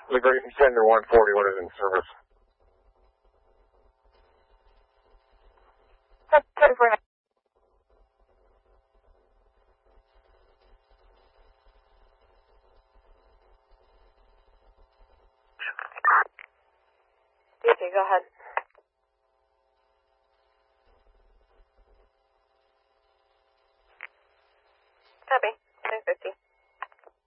Liberation Center 141 is in service. Okay, go ahead.